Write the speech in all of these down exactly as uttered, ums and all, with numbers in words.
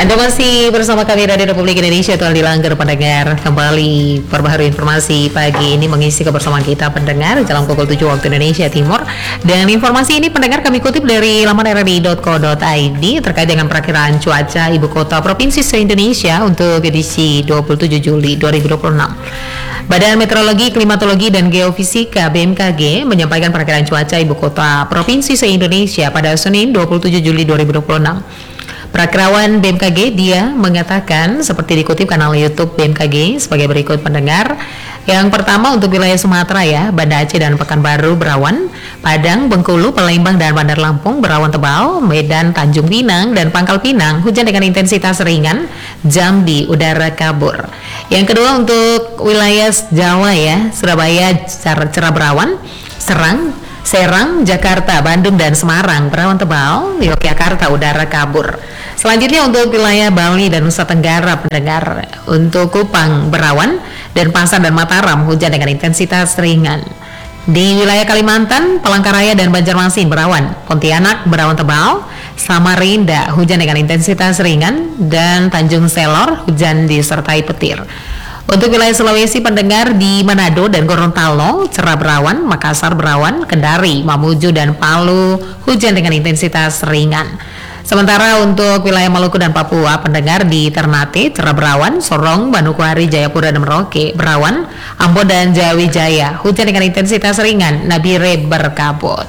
Anda masih bersama kami Radio Republik Indonesia, Tuan Dilanggar pendengar. Kembali perbaharui informasi pagi ini mengisi kebersamaan kita pendengar dalam pukul tujuh waktu Indonesia Timur. Dan informasi ini pendengar kami kutip dari laman r r i dot co dot i d terkait dengan perakiraan cuaca ibu kota provinsi se-Indonesia untuk edisi dua puluh tujuh Juli dua ribu dua puluh enam. Badan Meteorologi, Klimatologi, dan Geofisika B M K G menyampaikan perakiraan cuaca ibu kota provinsi se-Indonesia pada Senin dua puluh tujuh Juli dua ribu dua puluh enam. Perakirawan B M K G dia mengatakan seperti dikutip kanal YouTube B M K G sebagai berikut pendengar. Yang pertama untuk wilayah Sumatera ya, Banda Aceh dan Pekanbaru berawan, Padang, Bengkulu, Palembang dan Bandar Lampung berawan tebal, Medan, Tanjung Pinang dan Pangkal Pinang hujan dengan intensitas ringan, Jambi udara kabur. Yang kedua untuk wilayah Jawa ya, Surabaya cerah berawan, Serang, Serang, Jakarta, Bandung, dan Semarang berawan tebal, Yogyakarta udara kabur. Selanjutnya untuk wilayah Bali dan Nusa Tenggara pendengar, untuk Kupang berawan, dan Pasar dan Mataram hujan dengan intensitas ringan. Di wilayah Kalimantan, Palangkaraya dan Banjarmasin berawan, Pontianak berawan tebal, Samarinda hujan dengan intensitas ringan, dan Tanjung Selor hujan disertai petir. Untuk wilayah Sulawesi pendengar di Manado dan Gorontalo cerah berawan, Makassar berawan, Kendari, Mamuju dan Palu hujan dengan intensitas ringan. Sementara untuk wilayah Maluku dan Papua pendengar di Ternate cerah berawan, Sorong, Manokwari, Jayapura dan Merauke berawan, Ambon dan Jayawijaya hujan dengan intensitas ringan, Nabire berkabut.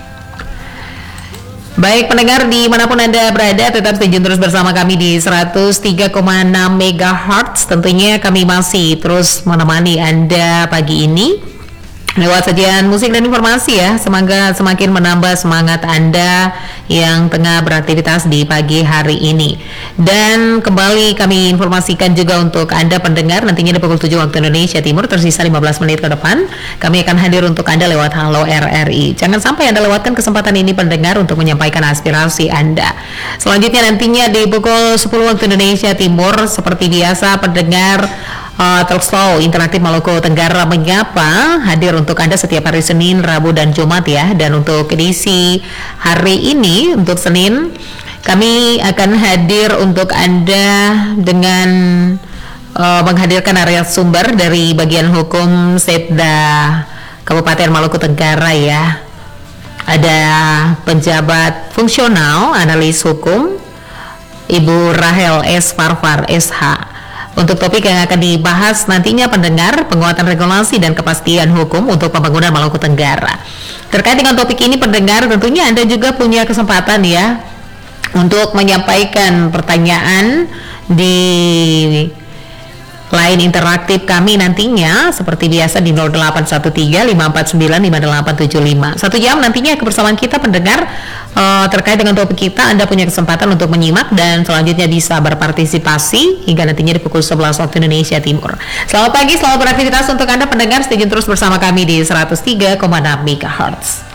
Baik pendengar dimanapun Anda berada, tetap stay tune terus bersama kami di seratus tiga koma enam megahertz. Tentunya kami masih terus menemani Anda pagi ini lewat sajian musik dan informasi ya. Semoga semakin menambah semangat Anda yang tengah beraktivitas di pagi hari ini. Dan kembali kami informasikan juga untuk Anda pendengar, nantinya di pukul tujuh waktu Indonesia Timur, tersisa lima belas menit ke depan, kami akan hadir untuk Anda lewat Halo R R I. Jangan sampai Anda lewatkan kesempatan ini pendengar untuk menyampaikan aspirasi Anda. Selanjutnya nantinya di pukul sepuluh waktu Indonesia Timur, seperti biasa pendengar Uh, Talkshow Interaktif Maluku Tenggara Menyapa hadir untuk Anda setiap hari Senin, Rabu, dan Jumat ya. Dan untuk edisi hari ini, untuk Senin, kami akan hadir untuk Anda dengan uh, menghadirkan area sumber dari bagian hukum Setda Kabupaten Maluku Tenggara ya. Ada penjabat fungsional analis hukum Ibu Rahel S. Farfar S H. Untuk topik yang akan dibahas nantinya pendengar, penguatan regulasi dan kepastian hukum untuk pembangunan Maluku Tenggara. Terkait dengan topik ini pendengar, tentunya Anda juga punya kesempatan ya untuk menyampaikan pertanyaan di line interaktif kami nantinya seperti biasa di nol delapan satu tiga lima empat sembilan lima delapan tujuh lima. Satu jam nantinya kebersamaan kita pendengar uh, terkait dengan topik kita. Anda punya kesempatan untuk menyimak dan selanjutnya bisa berpartisipasi hingga nantinya di pukul sebelas waktu Indonesia Timur. Selamat pagi, selamat beraktivitas untuk Anda pendengar. Stay tune terus bersama kami di seratus tiga koma enam megahertz.